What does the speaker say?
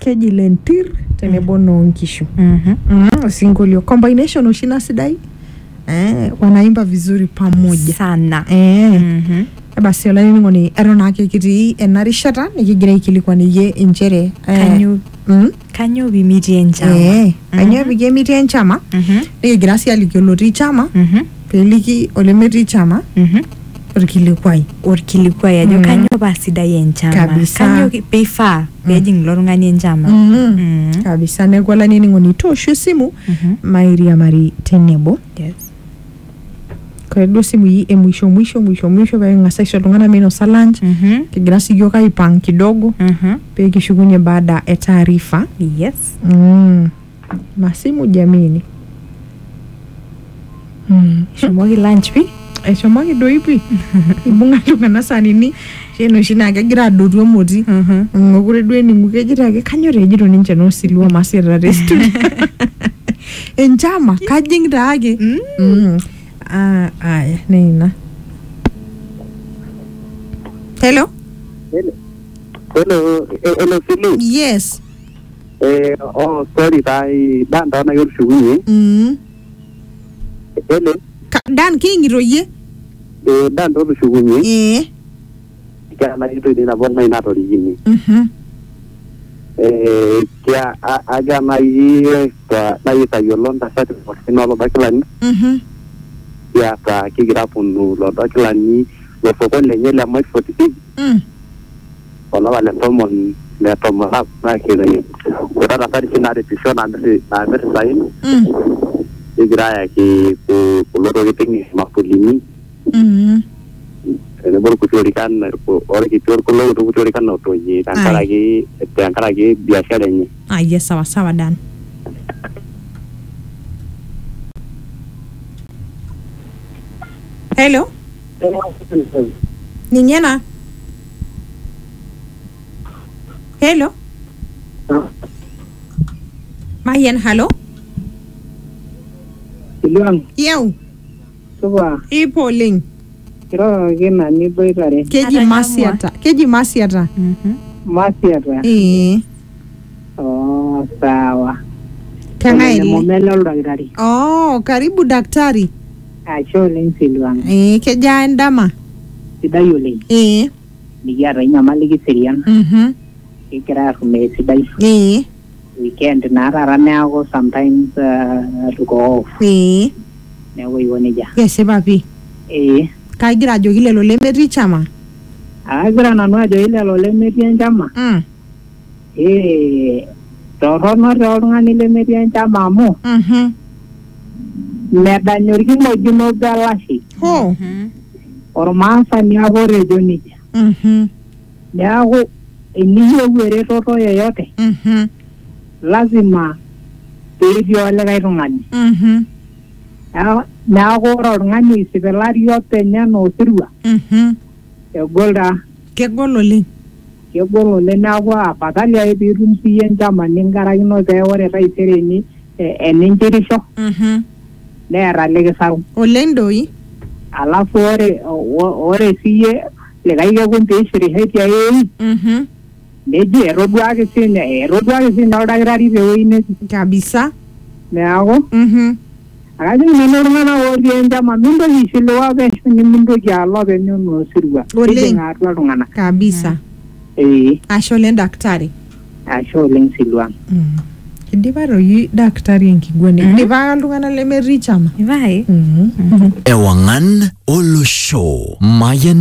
keji lentir tenebo noonkishu. Singolio combination oshina sidai. Wanaimba vizuri pamoja sana. Basi olani ngoni erona ake kiti enarishata nikigira ikilikuani ye inchere kanyo bimiti enchama. Kanyo bimiti enchama. Nikigira si alikiloti chama. Peliki olemeti chama. Orkilikwai ajo kanyo basidai enchama. Kabisa. Kanyo befa bejing lorungani enchama. Kabisa negola nini ngoni toshu simu Mairia Mari tenebo. Yes. Kwa hiyo simu hii mwisho bae ngasaisho tungana meno salange kigira sigyo kaipang kidogo pe kishugunye baada ya taarifa. Yes. Masimu jamini. Shumogi lunch pi? Shumogi doipi. Ibunga tungana sanini sheno shina kagira dodo moti. Ngokure dueni mukejira ke kanyore jiro ninche no silwa masira restu. Enchama kajing daage. Nina. Hello, Philip. Yes. Sorry, Dan na yor shughuli. Hello. Dan kingi roye. Dan ndo shughuli. Kana ito ina bona ina tori yini. Kya aga na yi na ita yolonda sati kwa sinolo bakilani. Ya ka kigira punu lo bakilani lo fokon lenye la mai 46. Ona wale tomon le tomon na kire. Ora tari sinare pisho na mere sain. Kigira ya ki lo kitingi mapulini. Ene bor kutorikan ora kitor kulo kutorikan no toji tankaragi biashara yenye. Yes, sawa Dan. Hello. Ninyena. Hello. Mayen hello. Iluang. Yeu. Suba. Ipoling. Kiro gina ni boitare. Keji masiata. Masiata. Oh, sawa. Tangaili. Momelo daktari. Oh, karibu daktari. Asholing Silwang. Keja endama. Sidai oleng. Nikiata inyamali kiserian. Kikira arume sidai. Weekend naarara neaku sometimes tuko off. Neeku iko nejia. Kesipa pi. Kagira ajoki lelo lemetii chama. Agira nanu ajoki lelo lemetii enchama. Torrono toltung'ani lemetii enchama amu medany orkimojino galashi. Ormaasani ake otejo nejia. Neeku eniyieu eretoto yoyote lazima peetii olikae tung'ani. Neeku ore oltung'ani oisipilari openy enaa osirua egol taa. Kegol oleng. Neeku afadhali ake piitum siiyie enchama ninkarakino pee ore taisere eninchirisho neeta likisaru. Oleng doi. Alafu ore siiyie likae kekun peishirishe tiai neji etoduaki sinye oldakitari tewueji netii. Kabisa. Neeku akajo nanu iltung'anak otii enchama mintoki aishiliwa pesho nimintoki alo openy enaa osirua. Tijing'a atua iltung'anak. Kabisa. Ashe oleng daktari. Ashe oleng Silwang. Idipa doi daktari enkiguana. Idipa iltung'anak lemetii chama. Ibai. Ewangan olosho Mayan